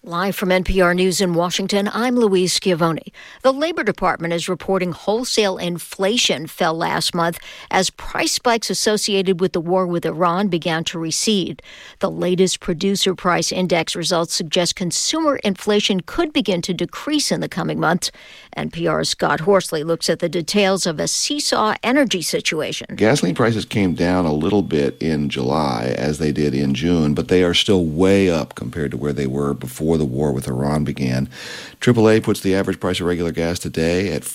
Live from NPR News in Washington, I'm Louise Schiavone. The Labor Department is reporting wholesale inflation fell last month as price spikes associated with the war with Iran began to recede. The latest producer price index results suggest consumer inflation could begin to decrease in the coming months. NPR's Scott Horsley looks at the details of a seesaw energy situation. Gasoline prices came down a little bit in July, as they did in June, but they are still way up compared to where they were before the war with Iran began. AAA puts the average price of regular gas today at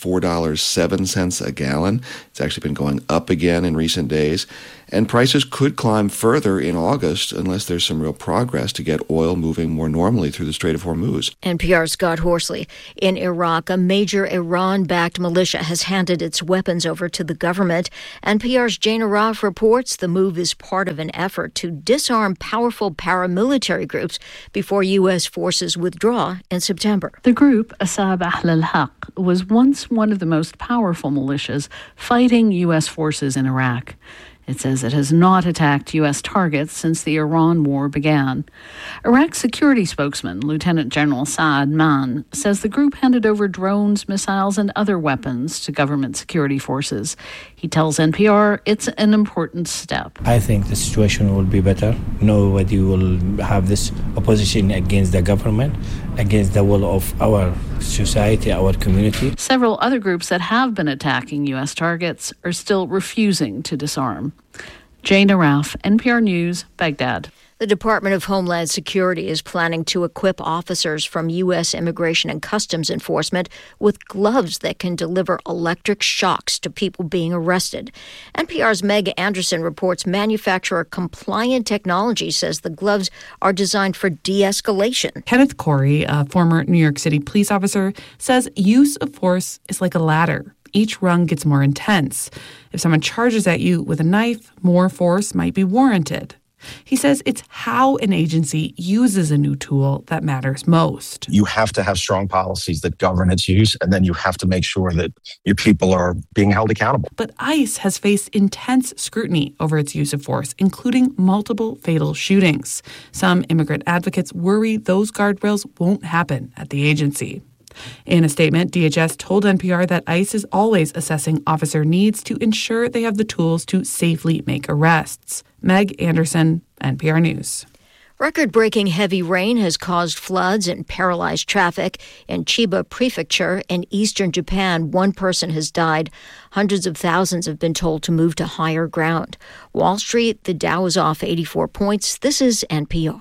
$4.07 a gallon. It's actually been going up again in recent days. And prices could climb further in August unless there's some real progress to get oil moving more normally through the Strait of Hormuz. NPR's Scott Horsley. In Iraq, a major Iran-backed militia has handed its weapons over to the government. NPR's Jane Araf reports the move is part of an effort to disarm powerful paramilitary groups before U.S. forces withdraw in September. The group, Asab Ahl al-Haq, was once one of the most powerful militias fighting U.S. forces in Iraq. It says it has not attacked U.S. targets since the Iran war began. Iraq's security spokesman, Lieutenant General Saad Mann, says the group handed over drones, missiles, and other weapons to government security forces. He tells NPR it's an important step. I think the situation will be better. Nobody will have this opposition against the government, against the will of our society, our community. Several other groups that have been attacking U.S. targets are still refusing to disarm. Jane Araf, NPR News, Baghdad. The Department of Homeland Security is planning to equip officers from U.S. Immigration and Customs Enforcement with gloves that can deliver electric shocks to people being arrested. NPR's Meg Anderson reports manufacturer Compliant Technology says the gloves are designed for de-escalation. Kenneth Corey, a former New York City police officer, says use of force is like a ladder. Each rung gets more intense. If someone charges at you with a knife, more force might be warranted. He says it's how an agency uses a new tool that matters most. You have to have strong policies that govern its use, and then you have to make sure that your people are being held accountable. But ICE has faced intense scrutiny over its use of force, including multiple fatal shootings. Some immigrant advocates worry those guardrails won't happen at the agency. In a statement, DHS told NPR that ICE is always assessing officer needs to ensure they have the tools to safely make arrests. Meg Anderson, NPR News. Record-breaking heavy rain has caused floods and paralyzed traffic in Chiba Prefecture in eastern Japan. One person has died. Hundreds of thousands have been told to move to higher ground. Wall Street, the Dow is off 84 points. This is NPR.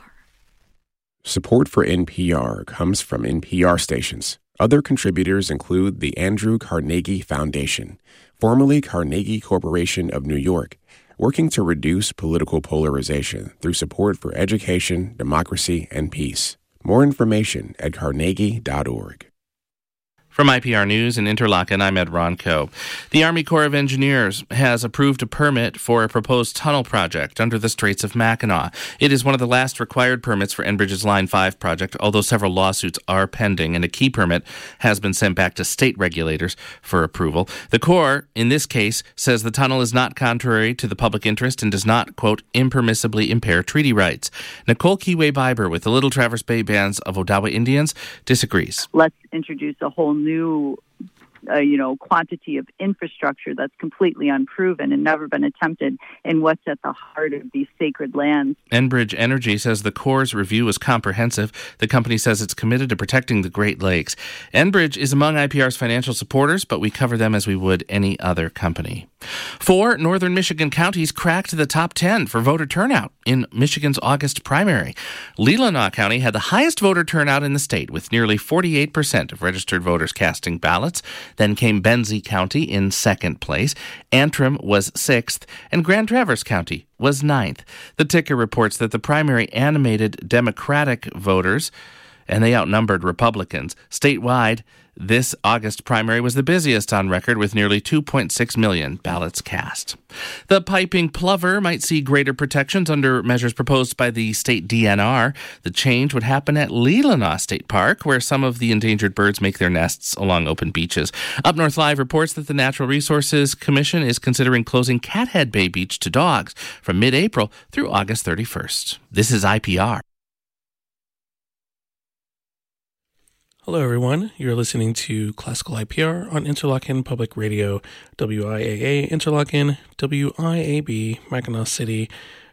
Support for NPR comes from NPR stations. Other contributors include the Andrew Carnegie Foundation, formerly Carnegie Corporation of New York, working to reduce political polarization through support for education, democracy, and peace. More information at carnegie.org. From IPR News in Interlaken, I'm Ed Ronco. The Army Corps of Engineers has approved a permit for a proposed tunnel project under the Straits of Mackinac. It is one of the last required permits for Enbridge's Line 5 project, although several lawsuits are pending, and a key permit has been sent back to state regulators for approval. The Corps, in this case, says the tunnel is not contrary to the public interest and does not, quote, impermissibly impair treaty rights. Nicole Kiwe-Biber with the Little Traverse Bay Bands of Odawa Indians disagrees. Let's introduce a whole new quantity of infrastructure that's completely unproven and never been attempted in what's at the heart of these sacred lands. Enbridge Energy says the Corps' review is comprehensive. The company says it's committed to protecting the Great Lakes. Enbridge is among IPR's financial supporters, but we cover them as we would any other company. 4 northern Michigan counties cracked the top 10 for voter turnout in Michigan's August primary. Leelanau County had the highest voter turnout in the state, with nearly 48% of registered voters casting ballots. Then came Benzie County in second place. Antrim was 6th, and Grand Traverse County was 9th. The Ticker reports that the primary animated Democratic voters, and they outnumbered Republicans. Statewide, this August primary was the busiest on record, with nearly 2.6 million ballots cast. The piping plover might see greater protections under measures proposed by the state DNR. The change would happen at Leelanau State Park, where some of the endangered birds make their nests along open beaches. Up North Live reports that the Natural Resources Commission is considering closing Cathead Bay Beach to dogs from mid-April through August 31st. This is IPR. Hello, everyone. You're listening to Classical IPR on Interlochen Public Radio, WIAA Interlochen, WIAB Mackinac City,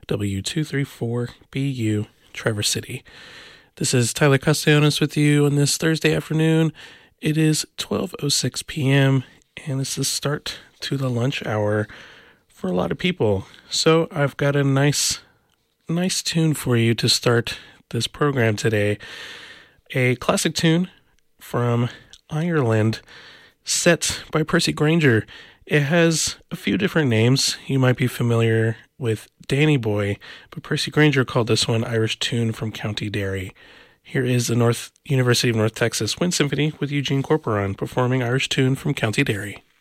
W234BU Traverse City. This is Tyler Castellanos with you on this Thursday afternoon. It is 12:06 p.m., and it's the start to the lunch hour for a lot of people. So I've got a nice tune for you to start this program today. A classic tune from Ireland, set by Percy Grainger. It has a few different names. You might be familiar with Danny Boy, but Percy Grainger called this one Irish Tune from County Derry. Here is the University of North Texas Wind Symphony with Eugene Corporon performing Irish Tune from County Derry.